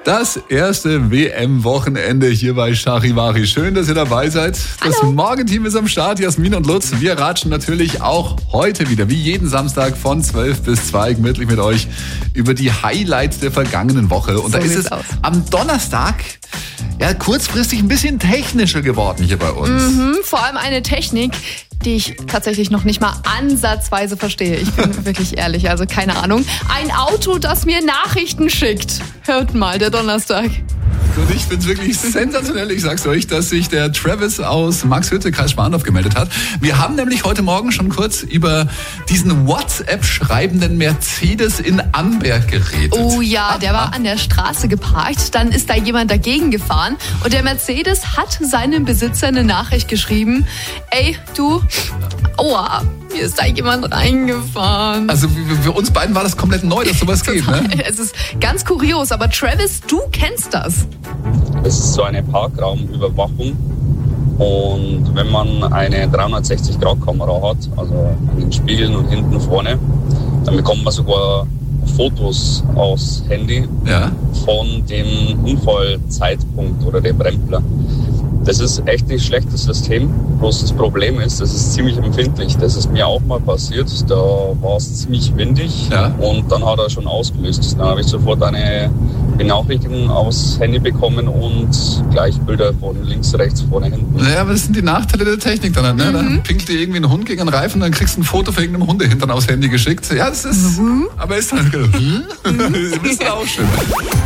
Das erste WM-Wochenende hier bei Charivari. Schön, dass ihr dabei seid. Das Morgenteam ist am Start. Jasmin und Lutz. Wir ratschen natürlich auch heute wieder, wie jeden Samstag von 12 bis 2 gemütlich mit euch über die Highlights der vergangenen Woche. Und so da ist es am Donnerstag kurzfristig ein bisschen technischer geworden hier bei uns. Vor allem eine Technik, die ich tatsächlich noch nicht mal ansatzweise verstehe. Ich bin wirklich ehrlich, also keine Ahnung. Ein Auto, das mir Nachrichten schickt. Hört mal, der Donnerstag. Und ich finde es wirklich sensationell, ich sag's euch, dass sich der Travis aus Maxhütte, Karl-Schmarndorf, gemeldet hat. Wir haben nämlich heute Morgen schon kurz über diesen WhatsApp-schreibenden Mercedes in Amberg geredet. Oh ja, der war an der Straße geparkt, dann ist da jemand dagegen gefahren und der Mercedes hat seinem Besitzer eine Nachricht geschrieben. Ey, du, aua, mir ist da jemand reingefahren. Also für uns beiden war das komplett neu, dass sowas geht, ne? Es ist ganz kurios, aber Travis, du kennst das. Es ist so eine Parkraumüberwachung und wenn man eine 360-Grad-Kamera hat, also an den Spiegeln und hinten vorne, dann bekommt man sogar Fotos aufs Handy von dem Unfallzeitpunkt oder dem Rempler. Das ist echt nicht schlechtes System, bloß das Problem ist, das ist ziemlich empfindlich. Das ist mir auch mal passiert, da war es ziemlich windig und dann hat er schon ausgelöst. Dann habe ich sofort eine Benachrichtigung aufs Handy bekommen und gleich Bilder von links, rechts, vorne, hinten. Naja, aber das sind die Nachteile der Technik dann, ne? Dann pinkelt dir irgendwie ein Hund gegen einen Reifen, dann kriegst du ein Foto von irgendeinem Hundehintern aufs Handy geschickt. Ja, das ist, aber ist dann, das ist auch schön.